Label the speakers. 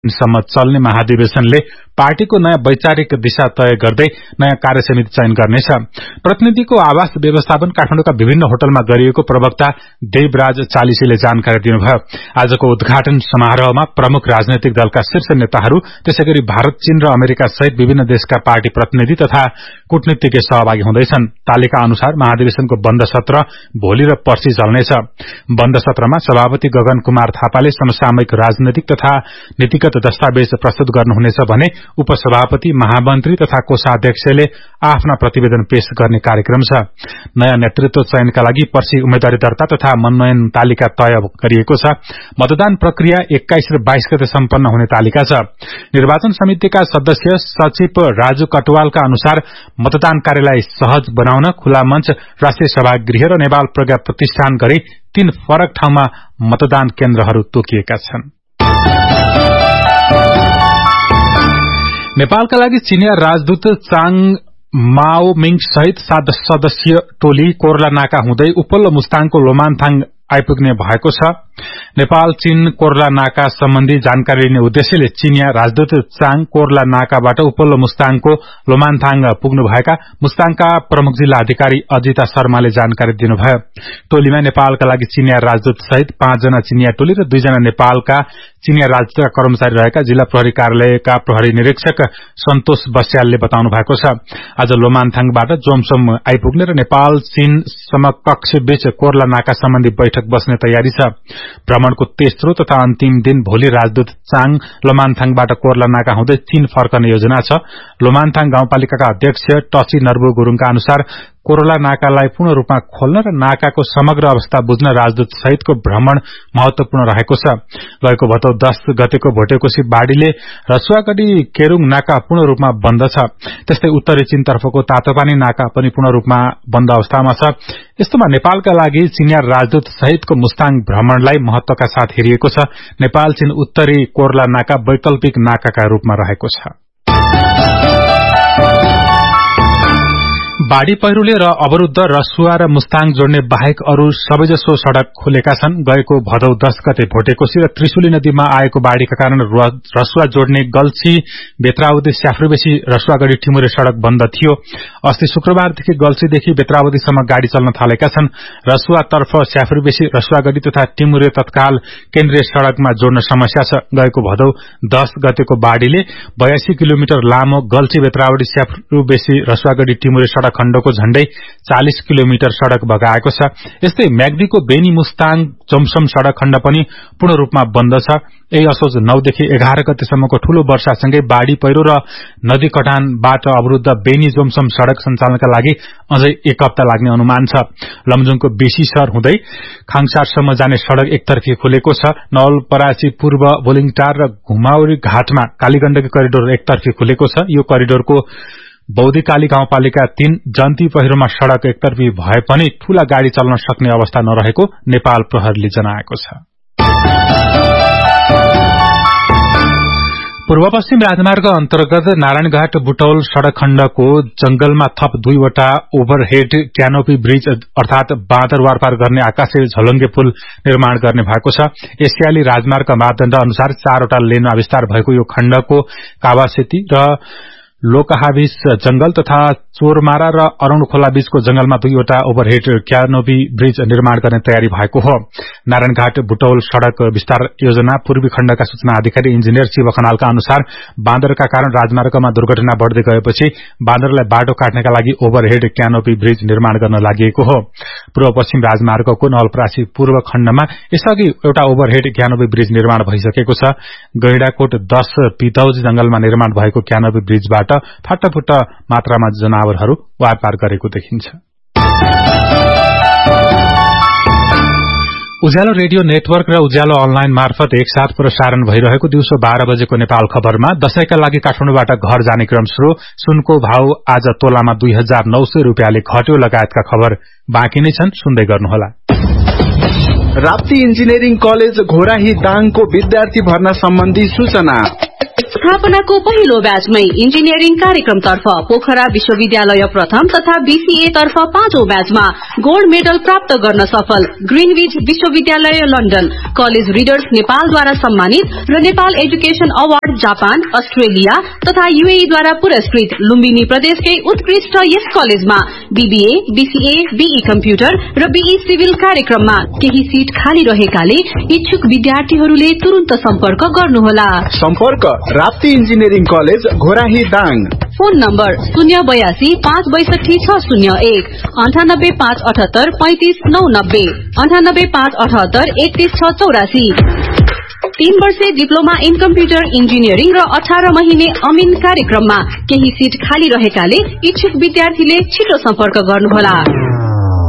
Speaker 1: सम्म चल्ने महाधिवेशनले पार्टीको नयाँ वैचारिक दिशा तय गर्दै नयाँ कार्यसमिति चयन गर्नेछ। प्रतिनिधिको आवास व्यवस्थापन काठमाडौँका विभिन्न होटलमा गरिएको प्रवक्ता देवराज चालिसीले जानकारी दिनुभयो। आजको उद्घाटन समारोहमा प्रमुख राजनैतिक दलका शीर्ष नेताहरू, त्यसैगरी भारत, चीन र अमेरिका सहित विभिन्न देशका पार्टी प्रतिनिधि तथा कूटनीतिज्ञ सहभागी हुँदैछन्। तालिका अनुसार महाधिवेशनको बन्द सत्र भोलि र पर्सि चल्नेछ। बन्द सत्रमा सभापति गगन कुमार थापाले समसामयिक राजनैतिक तथा नीतिगत दस्तावेज प्रस्तुत गर्नुहुनेछ भने उपसभापति, महामन्त्री तथा कोषाध्यक्षले आफ्ना प्रतिवेदन पेश गर्ने कार्यक्रम छ। नयाँ नेतृत्व चयनका लागि पर्सि उम्मेदवारी दर्ता तथा मनोनयन तालिका तय गरिएको छ। मतदान प्रक्रिया 21 र 22 गते सम्पन्न हुने तालिका छ। निर्वाचन समितिका सदस्य सचिव राजु कटवालका अनुसार मतदान कार्यलाई सहज बनाउन खुला मञ्च, राष्ट्रिय सभागृह र नेपाल प्रज्ञा प्रतिष्ठान गरी 3 फरक ठाउँमा मतदान केन्द्रहरू तोकिएका छन्। नेपालका लागि चिनिया राजदूत चाङ माओमिङ सहित 7 सदस्यीय टोली कोर्ला नाका हुँदै उपल्लो मुस्ताङको लोमानथाङ आइपुग्ने भएको छ। नेपाल चीन कोर्ला नाका सम्बन्धी जानकारी लिने उद्देश्यले चिनिया राजदूत चाङ कोर्ला नाकाबाट उपल्लो मुस्ताङको लोमानथाङ पुग्नुभएका मुस्ताङका प्रमुख जिल्ला अधिकारी अजिता शर्माले जानकारी दिनुभयो। टोलीमा नेपालका लागि चिनिया राजदूत सहित 5 जना चिनिया टोली र 2 जना नेपालका चिनिया राजदूतका कर्मचारी रहेका जिल्ला प्रहरी कार्यालयका प्रहरी निरीक्षक सन्तोष बस्यालले बताउनु भएको छ। आज लोमानथाङबाट जोमसोम आइपुग्ने र नेपाल चीन समकक्ष बीच कोर्ला नाका सम्बन्धी बैठक बस्ने तयारी छ। भ्रमणको तेस्रो तथा अन्तिम दिन भोलि राजदूत चाङ लोमानथाङबाट कोर्ला नाका हुँदै चीन फर्कने योजना छ। लोमानथाङ गाउँपालिकाका अध्यक्ष टसी नर्बु गुरुङका अनुसार कोर्ला नाकालाई पूर्ण रूपमा खोल्न र नाकाको समग्र अवस्था बुझ्न राजदूत सहितको भ्रमण महत्वपूर्ण रहेको छ। गएको भदौ 10 गतेको भोटेकोशी बाढ़ीले रसुवागढी केरुङ नाका पूर्ण रूपमा बन्द छ। त्यस्तै उत्तरी चीनतर्फको तातोपानी नाका पनि पूर्ण रूपमा बन्द अवस्थामा छ। यस्तोमा नेपालका लागि चिनिया राजदूत सहितको मुस्ताङ भ्रमणलाई महत्वका साथ हेरिएको छ। नेपाल चीन उत्तरी कोर्ला नाका वैकल्पिक नाकाका रूपमा रहेको छ। बाढ़ी पहिरोले र अवरुद्ध रसुवा र मुस्ताङ जोड्ने बाहेक अरू सबैजसो सड़क खुलेका छन्। गएको भदौ 10 गते भोटेकोशी र त्रिशुली नदीमा आएको बाढ़ीका कारण रसुवा जोड्ने गल्छी बेत्रावती स्याफ्रुबेसी रसुवागढी टिमुरे सड़क बन्द थियो। अस्ति शुक्रबारदेखि गल्छीदेखि बेत्रावतीसम्म गाड़ी चल्न थालेका छन्। रसुवातर्फ स्याफ्रुबेसी रसुवागढी तथा टिमुरे तत्काल केन्द्रीय सड़कमा जोड्न समस्या छ। गएको भदौ 10 गतेको बाढ़ीले 82 किलोमिटर लामो गल्छी बेत्रावती स्याफ्रुबेसी रसुवागढी टिमुरे सड़क खण्डको झण्डै 40 किलोमिटर सड़क बगाएको छ। यस्तै म्याग्दीको बेनी मुस्ताङ जोमसोम सड़क खण्ड पनि पूर्ण रूपमा बन्द छ। यही असोज 9 देखि 11 गतेसम्मको ठूलो वर्षासँगै बाढ़ी पहिरो र नदी कटानबाट अवरुद्ध बेनी जोमसोम सड़क सञ्चालनका लागि अझै 1 हप्ता लाग्ने अनुमान छ। लमजुङको बेसीसर हुँदै खाङसारसम्म जाने सड़क एकतर्फी खुलेको छ। नवलपरासी पूर्व बोलिङटार र घुमाउरी घाटमा कालीगण्डकी करिडोर एकतर्फी खुलेको छ। यो करिडोरको बौद्धकाली गाउँपालिका 3 जन्ती पहिरोमा सड़क एकतर्फी भए पनि ठूला गाड़ी चल्न सक्ने अवस्था नरहेको नेपाल प्रहरीले जनाएको छ। पूर्व पश्चिम राजमार्ग अन्तर्गत नारायणघाट बुटौल सड़क खण्डको जंगलमा थप 2 वटा ओभरहेड क्यानोपी ब्रिज अर्थात बाँदर वारपार गर्ने आकाशे झलङ्गे पुल निर्माण गर्ने भएको छ। एसियाली राजमार्ग मापदण्ड अनुसार 4 वटा लेनमा विस्तार भएको यो खण्डको कावासेती र लोकहाविस जंगल तथा चोरमारा र अरूण खोला बीचको जंगलमा 2 वटा ओभरहेड क्यानोपी ब्रिज निर्माण गर्ने तयारी भएको हो। नारायणघाट बुटौल सड़क विस्तार योजना पूर्वी खण्डका सूचना अधिकारी इन्जिनियर शिव खनालका अनुसार बाँदरका कारण राजमार्गमा दुर्घटना बढ़दै गएपछि बाँदरलाई बाटो काट्नका लागि ओभरहेड क्यानोपी ब्रिज निर्माण गर्न लागि हो। पूर्व पश्चिम राजमार्गको नवलपरासी पूर्व खण्डमा यसअघि एउटा ओभरहेड क्यानोपी ब्रिज निर्माण भइसकेको छ। गैंडाकोट 10 पितौज जंगलमा निर्माण भएको क्यानोपी ब्रिजबाट फाटाफुट मात्रामा जनावरहरू वारपार गरेको देखिन्छ। उज्यालो रेडियो नेटवर्क र उज्यालो अनलाइन मार्फत एकसाथ प्रसारण भइरहेको दिउँसो 12 बजेको नेपाल खबरमा दशैंका लागि काठमाडौँबाट घर जाने क्रम शुरू। सुनको भाव आज तोलामा 2900 रुपियाँले घट्यो लगायतका खबर बाँकी नै छन्, सुन्दै गर्नुहोला।
Speaker 2: राप्ती इन्जिनियरिङ कलेज घोराही दाङको विद्यार्थी भर्ना सम्बन्धी सूचना। स्थापनाको पहिलो ब्याचमै इन्जिनियरिङ कार्यक्रमतर्फ पोखरा विश्वविद्यालय प्रथम तथा बीसीए तर्फ 5औं ब्याचमा गोल्ड मेडल प्राप्त गर्न सफल ग्रीनविच विश्वविद्यालय लन्डन, कलेज रिडर्स नेपालद्वारा सम्मानित र Nepal education award Japan, Australia तथा यूएई द्वारा पुरस्कृत लुम्बिनी प्रदेशकै उत्कृष्ट यस कलेजमा बीबीए, बीसीए, बीई कम्प्युटर र बीई सिभिल कार्यक्रममा केही सीट खाली रहेकाले इच्छुक विद्यार्थीहरूले तुरुन्त सम्पर्क गर्नुहोला।
Speaker 3: सम्पर्क Rapti engineering college Ghorahi Dang.
Speaker 2: Phone number 082 562 601 98 578 35 990 98 578 31 684। 3 वर्षे डिप्लोमा इन कम्प्युटर इन्जिनियरिङ र 18 महिने अमिन कार्यक्रममा केही सीट खाली रहेकाले इच्छुक विद्यार्थीले छिटो सम्पर्क गर्नुहोला।